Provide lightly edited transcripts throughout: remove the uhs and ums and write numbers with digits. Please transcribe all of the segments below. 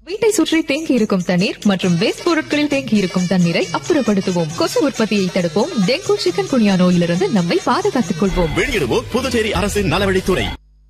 வீட்டை சுற்றி தேங்கி இருக்கும் தண்ணீர் மற்றும் வேஸ்ட் பொருட்களில் தேங்கி இருக்கும் தண்ணீரை அப்புறப்படுத்துவோம். கொசு உற்பத்தியை தடுப்போம். டெங்கு, சிக்கன் குனியா நோயிலிருந்து நம்மை பாதுகாத்துக் கொள்வோம். வெளியிடுவோம் புதுச்சேரி அரசின் நலவழித்துறை.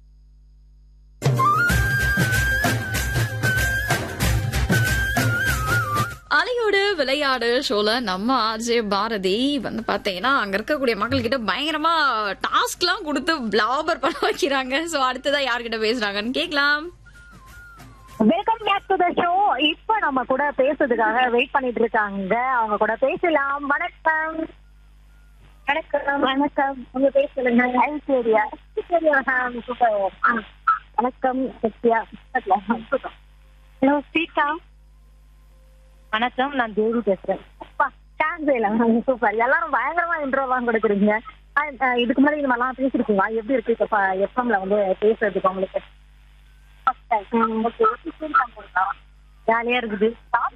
அலையோடு விளையாடு ஷோல நம்ம ஆர்ஜே பாரதி வந்து பாத்தீங்கன்னா அங்க இருக்கக்கூடிய மக்கள் கிட்ட பயங்கரமா டாஸ்க் எல்லாம் கொடுத்து பிளாபர் பண்ண வைக்கிறாங்க. சோ அடுத்ததா யார்கிட்ட பேசுறாங்கன்னு கேக்கலாம். Welcome back to the show. இப்ப நம்ம கூட பேசுறதுக்காக வெயிட் பண்ணிட்டு இருக்காங்க. அவங்க கூட பேசலாம். வணக்கம். வணக்கம். வணக்கம். உங்க பேர் சொல்லுங்க. ஐஸ்வர்யா. சூப்பர். வணக்கம் சத்யா. ஹலோ சீதா. வணக்கம், நான் தேவி பேசுறேன். அப்பா சூப்பர். எல்லாரும் பயங்கரமா இன்ட்ரோலாம் கொடுக்குறீங்க. இதுக்கு முன்னாடி இந்த மாதிரிலாம் பேசிருக்கீங்களா? எப்படி இருக்கு இப்ப எஃப்எம்ல வந்து பேசுறதுக்கு உங்களுக்கு? ஜாலியா இருக்குது.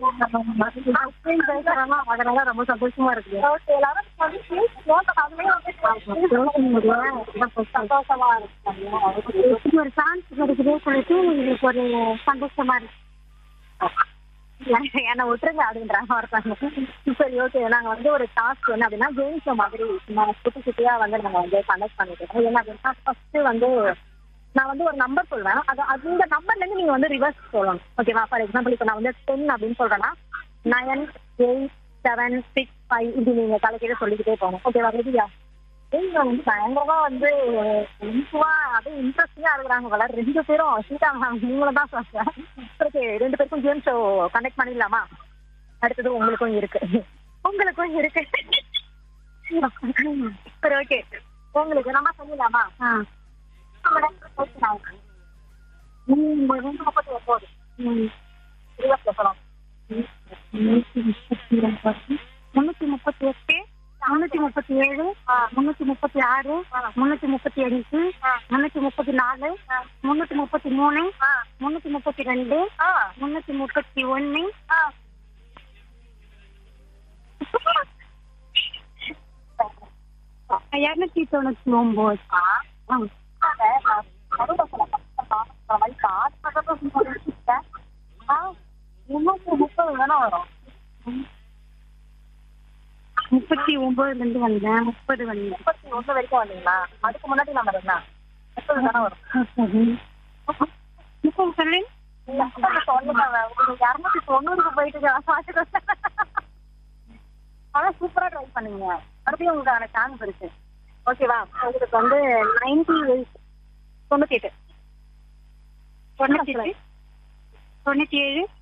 அதனால ரொம்ப சந்தோஷமா இருக்குது. சந்தோஷமா இருக்கு. ஒரு சான்ஸ் கிடைக்குது சொல்லிட்டு உங்களுக்கு ஒரு சந்தோஷமா இருக்கு. என்ன விட்டுருங்க அப்படின்றாங்க ஒருத்தாங்க. சரி, ஓகே. நாங்க வந்து ஒரு டாஸ்க் என்ன அப்படின்னா கேம்ஸ் மாதிரி குட்டி குட்டியா வந்து நாங்க வந்து கண்டக்ட் பண்ணிட்டு இருக்கோம். என்ன அப்படின்னா ஃபர்ஸ்ட் வந்து நான் வந்து ஒரு நம்பர் சொல்வேன். அந்த நம்பர்ல இருந்து நீங்க வந்து ரிவர்ஸ் சொல்லணும். ஓகேவா? ஃபார் எக்ஸாம்பிள் இப்போ நான் வந்து 10 அப்படின்னு சொல்றேன்னா 9, 8, 7, 6, 5 இப்படி நீங்க தலைக்கீழ சொல்லிக்கிட்டே போகணும். ஓகேவா? ரெடியா? நீங்க வந்து பயங்கரமா வந்து அப்படியே இன்ட்ரெஸ்டிங்கா இருக்கிறாங்க. வளர் 2 பேரும் சீதா நீங்களும் தான் சொல்றேன். 2 பேருக்கும் கேம் ஷோ கண்டக்ட் பண்ணிடலாமா? அடுத்தது உங்களுக்கும் இருக்கு. சரி, ஓகே. உங்களுக்கு நம்ம சொல்லிடலாமா? 239 சொல்லலாம். 338, 337, 336, 335, 334, 333, 332, 331. இரநூத்தி 99. வேணா வரும். 39 இருந்து வந்தேன். 30 வந்தேன். 31 வரைக்கும் வந்தீங்களா? அதுக்கு முன்னாடி நம்பர் என்ன? 30 தானே வரும். சொல்லி 290 போயிட்டு அதான் சூப்பரா ட்ரை பண்ணீங்க. மறுபடியும் உங்களுக்கான சான்ஸ் இருக்கு. ஓகேவா? உங்களுக்கு வந்து 98, 97, 97,